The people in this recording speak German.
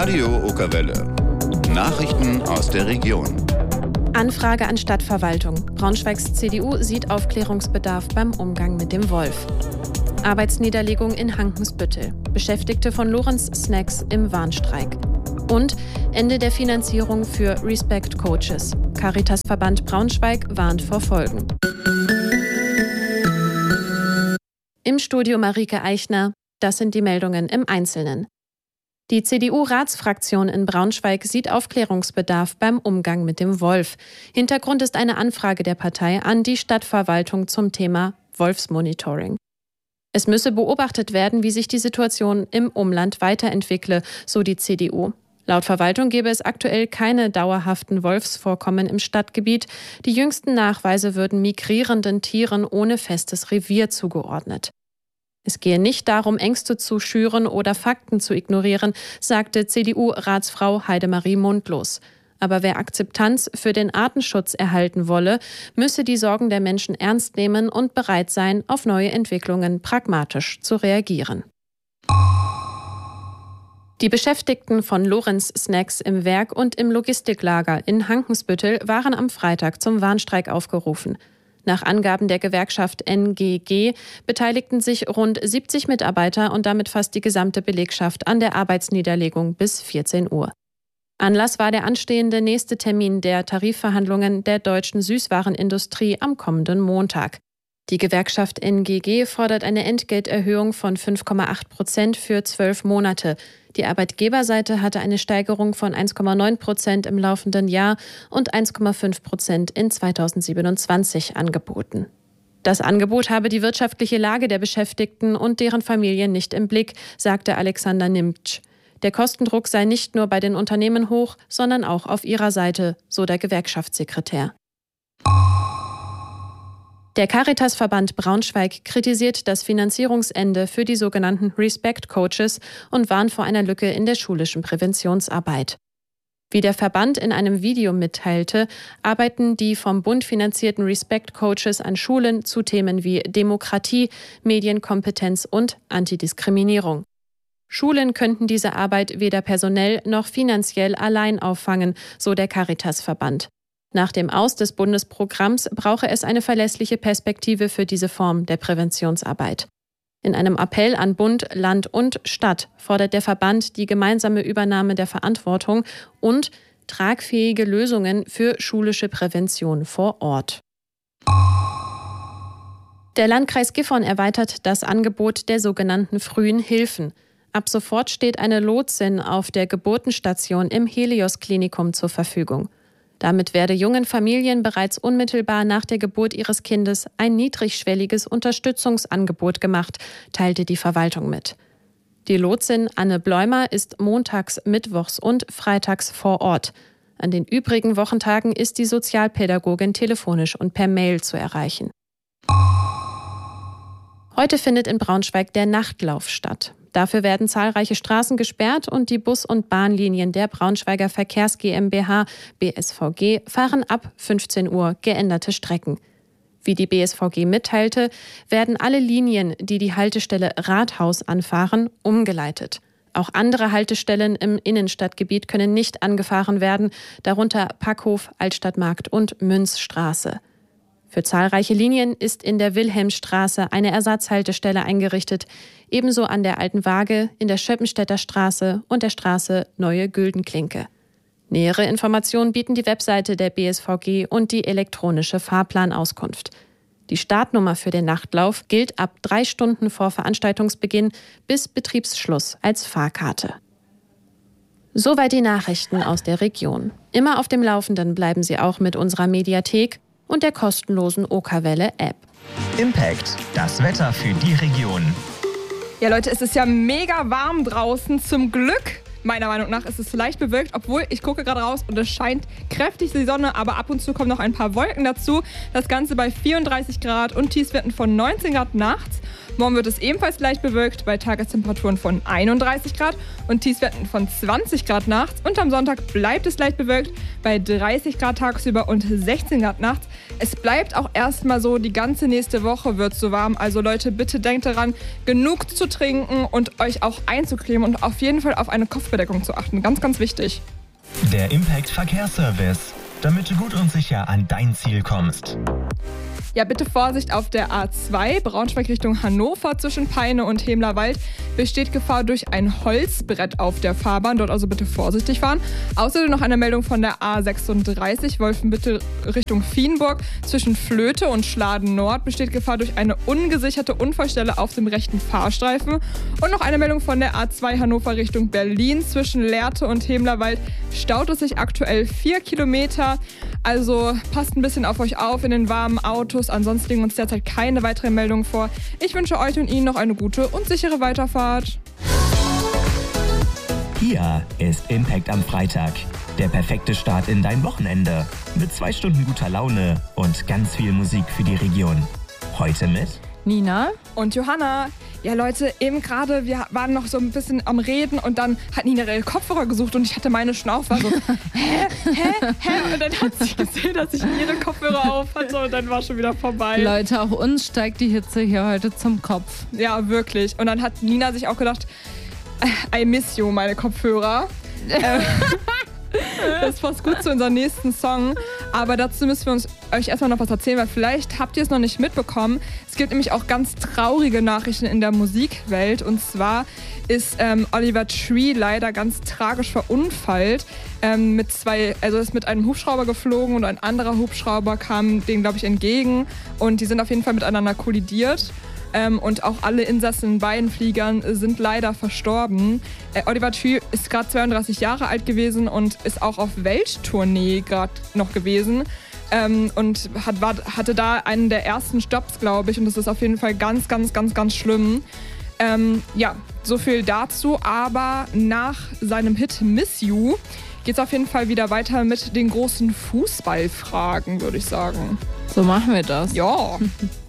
Radio Okerwelle. Nachrichten aus der Region. Anfrage an Stadtverwaltung. Braunschweigs CDU sieht Aufklärungsbedarf beim Umgang mit dem Wolf. Arbeitsniederlegung in Hankensbüttel. Beschäftigte von Lorenz Snacks im Warnstreik. Und Ende der Finanzierung für Respect Coaches. Caritasverband Braunschweig warnt vor Folgen. Im Studio Marike Eichner. Das sind die Meldungen im Einzelnen. Die CDU-Ratsfraktion in Braunschweig sieht Aufklärungsbedarf beim Umgang mit dem Wolf. Hintergrund ist eine Anfrage der Partei an die Stadtverwaltung zum Thema Wolfsmonitoring. Es müsse beobachtet werden, wie sich die Situation im Umland weiterentwickle, so die CDU. Laut Verwaltung gäbe es aktuell keine dauerhaften Wolfsvorkommen im Stadtgebiet. Die jüngsten Nachweise würden migrierenden Tieren ohne festes Revier zugeordnet. Es gehe nicht darum, Ängste zu schüren oder Fakten zu ignorieren, sagte CDU-Ratsfrau Heidemarie Mundlos. Aber wer Akzeptanz für den Artenschutz erhalten wolle, müsse die Sorgen der Menschen ernst nehmen und bereit sein, auf neue Entwicklungen pragmatisch zu reagieren. Die Beschäftigten von Lorenz Snacks im Werk und im Logistiklager in Hankensbüttel waren am Freitag zum Warnstreik aufgerufen. Nach Angaben der Gewerkschaft NGG beteiligten sich rund 70 Mitarbeiter und damit fast die gesamte Belegschaft an der Arbeitsniederlegung bis 14 Uhr. Anlass war der anstehende nächste Termin der Tarifverhandlungen der deutschen Süßwarenindustrie am kommenden Montag. Die Gewerkschaft NGG fordert eine Entgelterhöhung von 5,8% für 12 Monate. Die Arbeitgeberseite hatte eine Steigerung von 1,9% im laufenden Jahr und 1,5% in 2027 angeboten. Das Angebot habe die wirtschaftliche Lage der Beschäftigten und deren Familien nicht im Blick, sagte Alexander Nimtsch. Der Kostendruck sei nicht nur bei den Unternehmen hoch, sondern auch auf ihrer Seite, so der Gewerkschaftssekretär. Der Caritasverband Braunschweig kritisiert das Finanzierungsende für die sogenannten Respect Coaches und warnt vor einer Lücke in der schulischen Präventionsarbeit. Wie der Verband in einem Video mitteilte, arbeiten die vom Bund finanzierten Respect Coaches an Schulen zu Themen wie Demokratie, Medienkompetenz und Antidiskriminierung. Schulen könnten diese Arbeit weder personell noch finanziell allein auffangen, so der Caritasverband. Nach dem Aus des Bundesprogramms brauche es eine verlässliche Perspektive für diese Form der Präventionsarbeit. In einem Appell an Bund, Land und Stadt fordert der Verband die gemeinsame Übernahme der Verantwortung und tragfähige Lösungen für schulische Prävention vor Ort. Der Landkreis Gifhorn erweitert das Angebot der sogenannten frühen Hilfen. Ab sofort steht eine Lotsin auf der Geburtenstation im Helios-Klinikum zur Verfügung. Damit werde jungen Familien bereits unmittelbar nach der Geburt ihres Kindes ein niedrigschwelliges Unterstützungsangebot gemacht, teilte die Verwaltung mit. Die Lotsin Anne Bleumer ist montags, mittwochs und freitags vor Ort. An den übrigen Wochentagen ist die Sozialpädagogin telefonisch und per Mail zu erreichen. Heute findet in Braunschweig der Nachtlauf statt. Dafür werden zahlreiche Straßen gesperrt und die Bus- und Bahnlinien der Braunschweiger Verkehrs GmbH BSVG fahren ab 15 Uhr geänderte Strecken. Wie die BSVG mitteilte, werden alle Linien, die die Haltestelle Rathaus anfahren, umgeleitet. Auch andere Haltestellen im Innenstadtgebiet können nicht angefahren werden, darunter Packhof, Altstadtmarkt und Münzstraße. Für zahlreiche Linien ist in der Wilhelmstraße eine Ersatzhaltestelle eingerichtet, ebenso an der Alten Waage, in der Schöppenstädter Straße und der Straße Neue Güldenklinke. Nähere Informationen bieten die Webseite der BSVG und die elektronische Fahrplanauskunft. Die Startnummer für den Nachtlauf gilt ab 3 Stunden vor Veranstaltungsbeginn bis Betriebsschluss als Fahrkarte. Soweit die Nachrichten aus der Region. Immer auf dem Laufenden bleiben Sie auch mit unserer Mediathek und der kostenlosen Okerwelle-App. Impact, das Wetter für die Region. Ja Leute, es ist ja mega warm draußen, zum Glück. Meiner Meinung nach ist es leicht bewölkt, obwohl ich gucke gerade raus und es scheint kräftig die Sonne, aber ab und zu kommen noch ein paar Wolken dazu. Das Ganze bei 34 Grad und Tiefstwerten von 19 Grad nachts. Morgen wird es ebenfalls leicht bewölkt bei Tagestemperaturen von 31 Grad und Tiefstwerten von 20 Grad nachts. Und am Sonntag bleibt es leicht bewölkt bei 30 Grad tagsüber und 16 Grad nachts. Es bleibt auch erstmal so, die ganze nächste Woche wird so warm. Also Leute, bitte denkt daran, genug zu trinken und euch auch einzucremen und auf jeden Fall auf eine Kopfbedeckung zu achten. Ganz, ganz wichtig. Der Impact Verkehrsservice, damit du gut und sicher an dein Ziel kommst. Ja, bitte Vorsicht auf der A2, Braunschweig Richtung Hannover zwischen Peine und Hemlerwald. Besteht Gefahr durch ein Holzbrett auf der Fahrbahn, dort also bitte vorsichtig fahren. Außerdem noch eine Meldung von der A36, Wolfenbüttel Richtung Vienburg. Zwischen Flöte und Schladen Nord besteht Gefahr durch eine ungesicherte Unfallstelle auf dem rechten Fahrstreifen. Und noch eine Meldung von der A2 Hannover Richtung Berlin. Zwischen Lehrte und Hemlerwald staut es sich aktuell 4 Kilometer. Also passt ein bisschen auf euch auf in den warmen Autos. Ansonsten liegen uns derzeit keine weiteren Meldungen vor. Ich wünsche euch und Ihnen noch eine gute und sichere Weiterfahrt. Hier ist Impact am Freitag. Der perfekte Start in dein Wochenende. Mit 2 Stunden guter Laune und ganz viel Musik für die Region. Heute mit Nina und Johanna. Ja Leute, eben gerade, wir waren noch so ein bisschen am Reden und dann hat Nina ihre Kopfhörer gesucht und ich hatte meine Schnaufe so, hä? Und dann hat sie gesehen, dass ich ihre Kopfhörer auf hatte und dann war schon wieder vorbei. Leute, auch uns steigt die Hitze hier heute zum Kopf. Ja, wirklich. Und dann hat Nina sich auch gedacht, I miss you, meine Kopfhörer. Das passt gut zu unserem nächsten Song. Aber dazu müssen wir euch erstmal noch was erzählen, weil vielleicht habt ihr es noch nicht mitbekommen. Es gibt nämlich auch ganz traurige Nachrichten in der Musikwelt. Und zwar ist Oliver Tree leider ganz tragisch verunfallt. Ist mit einem Hubschrauber geflogen und ein anderer Hubschrauber kam denen, glaube ich, entgegen. Und die sind auf jeden Fall miteinander kollidiert. Und auch alle Insassen in beiden Fliegern sind leider verstorben. Oliver Tree ist gerade 32 Jahre alt gewesen und ist auch auf Welttournee gerade noch gewesen. Und hatte da einen der ersten Stopps, glaube ich. Und das ist auf jeden Fall ganz, ganz, ganz, ganz schlimm. Ja, so viel dazu. Aber nach seinem Hit Miss You geht es auf jeden Fall wieder weiter mit den großen Fußballfragen, würde ich sagen. So machen wir das. Ja.